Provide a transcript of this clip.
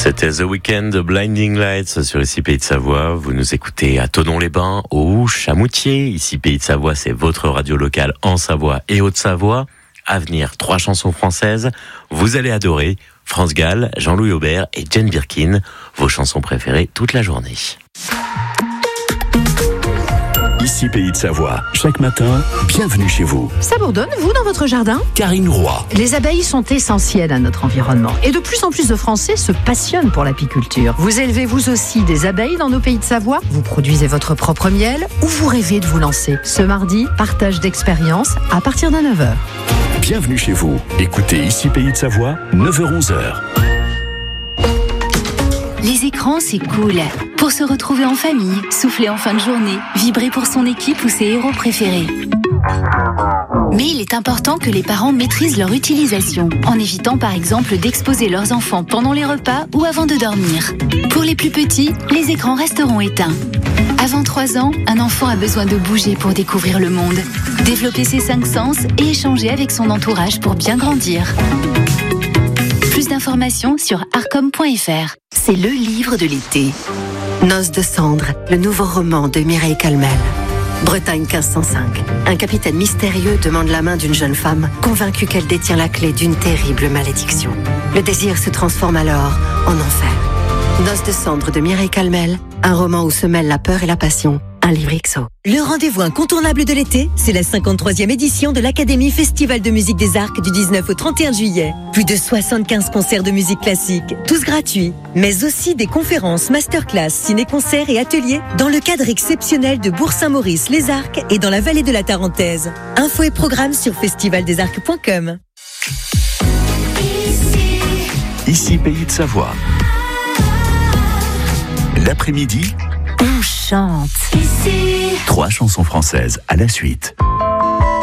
C'était The Weeknd, Blinding Lights sur ici Pays de Savoie. Vous nous écoutez à Thonon-les-Bains, au Ouche, à Moutier. Ici Pays de Savoie, c'est votre radio locale en Savoie et Haute-Savoie. À venir, 3 chansons françaises. Vous allez adorer France Gall, Jean-Louis Aubert et Jane Birkin. Vos chansons préférées toute la journée. Ici Pays de Savoie, chaque matin, bienvenue chez vous. Ça bourdonne, vous, dans votre jardin ? Karine Roy. Les abeilles sont essentielles à notre environnement et de plus en plus de Français se passionnent pour l'apiculture. Vous élevez vous aussi des abeilles dans nos Pays de Savoie ? Vous produisez votre propre miel ou vous rêvez de vous lancer ? Ce mardi, partage d'expérience à partir de 9h. Bienvenue chez vous. Écoutez Ici Pays de Savoie, 9h-11h. Les écrans, c'est cool. Pour se retrouver en famille, souffler en fin de journée, vibrer pour son équipe ou ses héros préférés. Mais il est important que les parents maîtrisent leur utilisation, en évitant par exemple d'exposer leurs enfants pendant les repas ou avant de dormir. Pour les plus petits, les écrans resteront éteints. Avant 3 ans, un enfant a besoin de bouger pour découvrir le monde, développer ses 5 sens et échanger avec son entourage pour bien grandir. Plus d'informations sur arcom.fr. C'est le livre de l'été. Noces de cendres, le nouveau roman de Mireille Calmel. Bretagne 1505. Un capitaine mystérieux demande la main d'une jeune femme, convaincue qu'elle détient la clé d'une terrible malédiction. Le désir se transforme alors en enfer. Noces de cendres de Mireille Calmel, un roman où se mêlent la peur et la passion. Un livre XO. Le rendez-vous incontournable de l'été, c'est la 53e édition de l'Académie Festival de musique des Arcs du 19 au 31 juillet. Plus de 75 concerts de musique classique, tous gratuits, mais aussi des conférences, masterclass, ciné-concerts et ateliers dans le cadre exceptionnel de Bourg-Saint-Maurice, les Arcs et dans la vallée de la Tarentaise. Infos et programmes sur festivaldesarcs.com. Ici Pays de Savoie. L'après-midi, On chante. 3 chansons françaises à la suite.